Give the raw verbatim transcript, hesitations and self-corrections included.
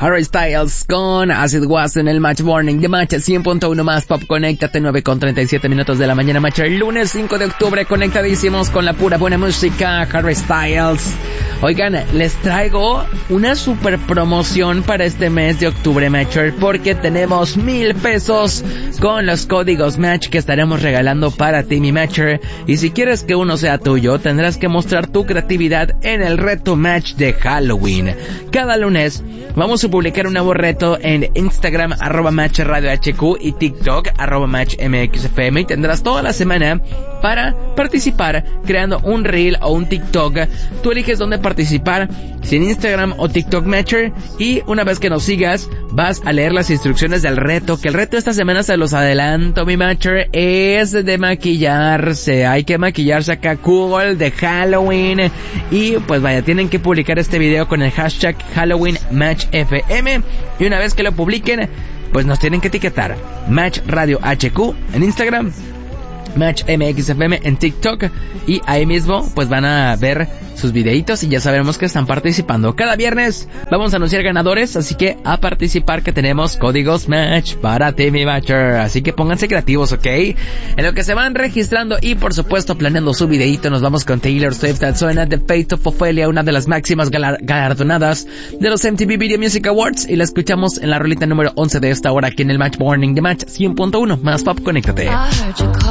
Harry Styles con As It Was en el Match Morning de Match cien punto uno más Pop. Conéctate, nueve con treinta y siete minutos de la mañana, Match. El lunes cinco de octubre, conectadísimos con la pura buena música. Harry Styles. Oigan, les traigo una super promoción para este mes de octubre, Matcher, porque tenemos mil pesos con los códigos Match que estaremos regalando para ti, mi Matcher. Y si quieres que uno sea tuyo, tendrás que mostrar tu creatividad en el reto Match de Halloween. Cada lunes vamos a publicar un nuevo reto en Instagram, arroba Match Radio H Q, y TikTok, arroba Match M X F M, y tendrás toda la semana para participar creando un reel o un TikTok. Tú eliges dónde participar, si en Instagram o TikTok, Matcher, y una vez que nos sigas vas a leer las instrucciones del reto, que el reto esta semana, se los adelanto, mi Matcher, es de maquillarse. Hay que maquillarse acá cool de Halloween, y pues vaya, tienen que publicar este video con el hashtag Halloween Match F M, y una vez que lo publiquen, pues nos tienen que etiquetar Match Radio H Q en Instagram, Match M X F M en TikTok, y ahí mismo pues van a ver sus videitos y ya sabremos que están participando. Cada viernes vamos a anunciar ganadores, así que a participar, que tenemos códigos Match para ti, mi Matcher. Así que pónganse creativos, ¿ok? En lo que se van registrando y por supuesto planeando su videito, nos vamos con Taylor Swift. Suena The Fate of Ophelia, una de las máximas galar- galardonadas de los M T V Video Music Awards, y la escuchamos en la rolita número once de esta hora aquí en el Match Morning de Match cien punto uno más Pop. Conéctate.